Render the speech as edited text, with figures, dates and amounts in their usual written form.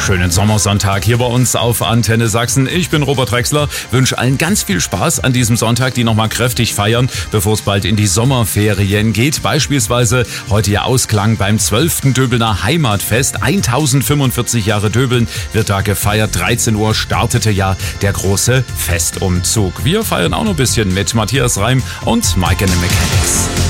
Schönen Sommersonntag hier bei uns auf Antenne Sachsen. Ich bin Robert Drechsler, wünsche allen ganz viel Spaß an diesem Sonntag, die nochmal kräftig feiern, bevor es bald in die Sommerferien geht. Beispielsweise heute ja Ausklang beim 12. Döbelner Heimatfest. 1045 Jahre Döbeln wird da gefeiert. 13 Uhr startete ja der große Festumzug. Wir feiern auch noch ein bisschen mit Matthias Reim und Mike and the Mechanics.